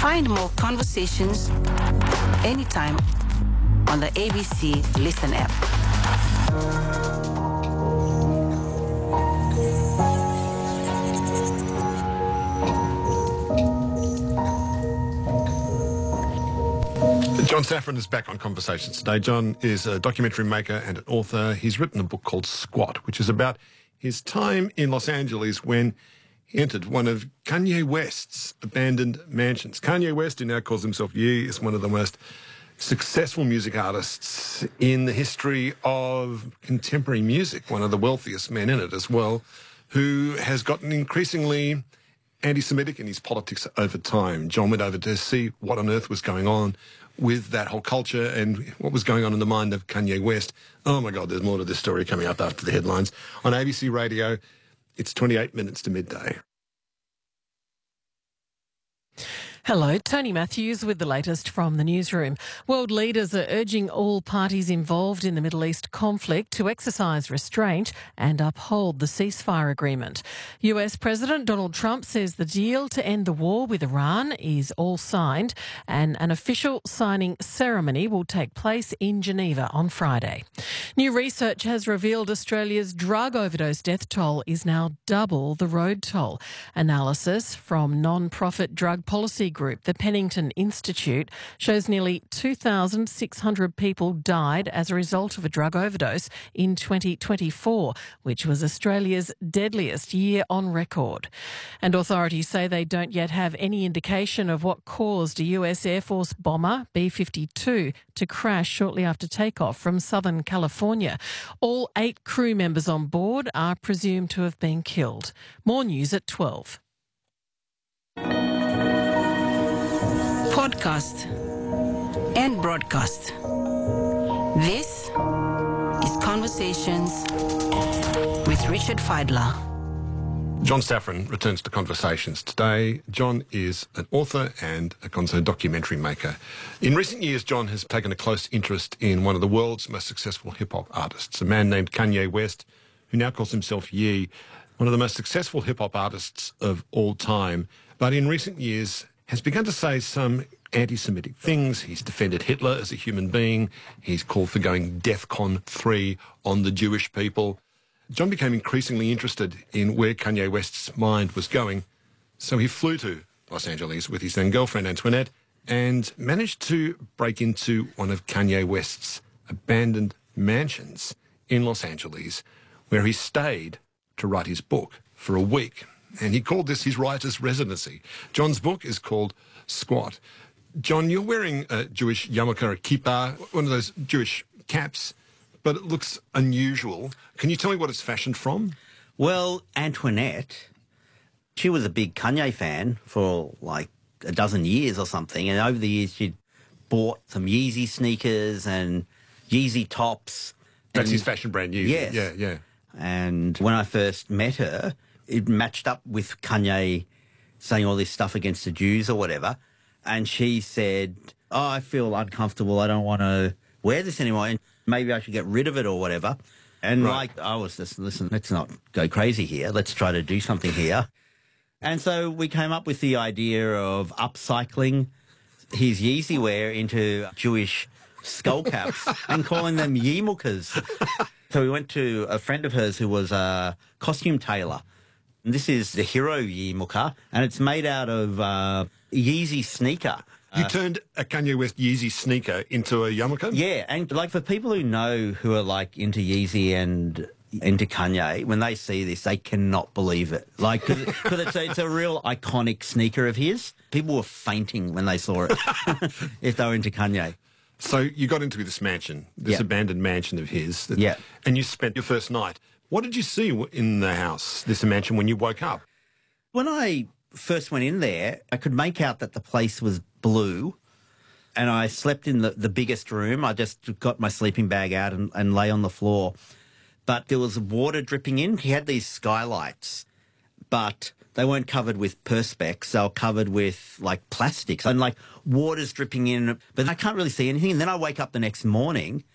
Find more conversations anytime on the ABC Listen app. John Safran is back on Conversations today. John is a documentary maker and an author. He's written a book called Squat, which is about his time in Los Angeles when he entered one of Kanye West's abandoned mansions. Kanye West, who now calls himself Ye, is one of the most successful music artists in the history of contemporary music, one of the wealthiest men in it as well, who has gotten increasingly anti-Semitic in his politics over time. John went over to see what on earth was going on with that whole culture and what was going on in the mind of Kanye West. Oh, my God, there's more to this story coming up after the headlines. On ABC Radio, it's 28 minutes to midday. Hello, Tony Matthews with the latest from the newsroom. World leaders are urging all parties involved in the Middle East conflict to exercise restraint and uphold the ceasefire agreement. US President Donald Trump says the deal to end the war with Iran is all signed and an official signing ceremony will take place in Geneva on Friday. New research has revealed Australia's drug overdose death toll is now double the road toll. Analysis from non-profit drug policy group, the Pennington Institute, shows nearly 2,600 people died as a result of a drug overdose in 2024, which was Australia's deadliest year on record. And authorities say they don't yet have any indication of what caused a US Air Force bomber, B-52, to crash shortly after takeoff from Southern California. All 8 crew members on board are presumed to have been killed. More news at 12. Podcast and broadcast. This is Conversations with Richard Fidler. John Safran returns to Conversations today. John is an author and a documentary maker. In recent years, John has taken a close interest in one of the world's most successful hip-hop artists, a man named Kanye West, who now calls himself Ye, one of the most successful hip-hop artists of all time, but in recent years has begun to say some anti-Semitic things. He's defended Hitler as a human being. He's called for going DEFCON 3 on the Jewish people. John became increasingly interested in where Kanye West's mind was going, so he flew to Los Angeles with his then girlfriend Antoinette and managed to break into one of Kanye West's abandoned mansions in Los Angeles, where he stayed to write his book for a week. And he called this his writer's residency. John's book is called Squat. John, you're wearing a Jewish yarmulke, a kippah, one of those Jewish caps, but it looks unusual. Can you tell me what it's fashioned from? Well, Antoinette, she was a big Kanye fan for like a dozen years or something, and over the years she'd bought some Yeezy sneakers and Yeezy tops. That's his fashion brand, Yeezy. Yes. Yeah. And when I first met her, it matched up with Kanye saying all this stuff against the Jews or whatever. And she said, oh, I feel uncomfortable. I don't want to wear this anymore. And maybe I should get rid of it or whatever. And I was just, listen, let's not go crazy here. Let's try to do something here. And so we came up with the idea of upcycling his Yeezy wear into Jewish skull caps and calling them yarmulkes. So we went to a friend of hers who was a costume tailor. And this is the Hero yarmulke, and it's made out of Yeezy sneaker. You turned a Kanye West Yeezy sneaker into a yarmulke? Yeah, and like for people who know who are like into Yeezy and into Kanye, when they see this, they cannot believe it. Like, because it's a real iconic sneaker of his. People were fainting when they saw it if they were into Kanye. So you got into this mansion, this abandoned mansion of his. Yeah. And you spent your first night. What did you see in the house, this mansion, when you woke up? When I first went in there, I could make out that the place was blue, and I slept in the biggest room. I just got my sleeping bag out and lay on the floor. But there was water dripping in. He had these skylights, but they weren't covered with Perspex. They were covered with, like, plastics. And, like, water's dripping in. But I can't really see anything. And then I wake up the next morning,